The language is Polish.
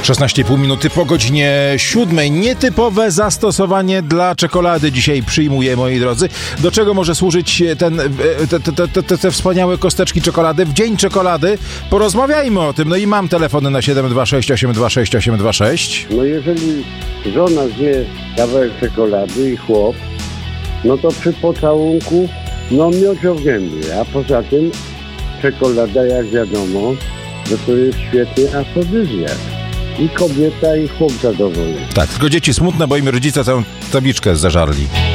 16,5 minuty po godzinie 7. Nietypowe zastosowanie dla czekolady dzisiaj przyjmuję, moi drodzy. Do czego może służyć te wspaniałe kosteczki czekolady? W dzień czekolady porozmawiajmy o tym. No i mam telefony na 726 826 826. No jeżeli żona zje kawałek czekolady i chłop, no to przy pocałunku miocio w gębie, a poza tym czekolada, jak wiadomo, że to jest świetny afrodyzjak. I kobieta, i chłop zadowolony. Tak, tylko dzieci smutne, bo im rodzice całą tabliczkę zażarli.